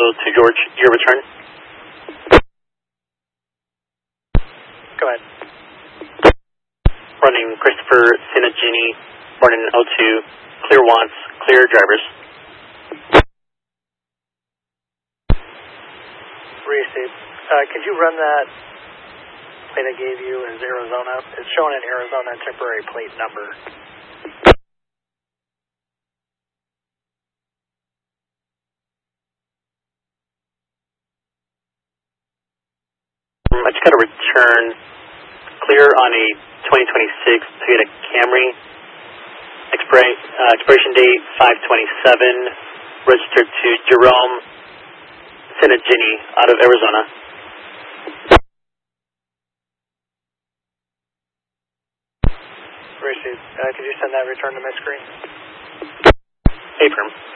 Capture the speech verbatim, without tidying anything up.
to George, your return. Go ahead. Running Christopher Sinagini, born in oh two, clear wants, clear drivers. Received. Uh, could you run that plate I gave you as Arizona? It's showing an Arizona temporary plate number. I just got a return clear on a twenty twenty-six Toyota Camry. Expira uh, expiration date five twenty-seven, registered to Jerome Sinagini out of Arizona. Received. Uh, could you send that return to my screen? Affirm.